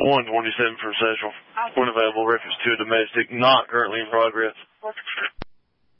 127 for Central. When available, reference to a domestic, not currently in progress.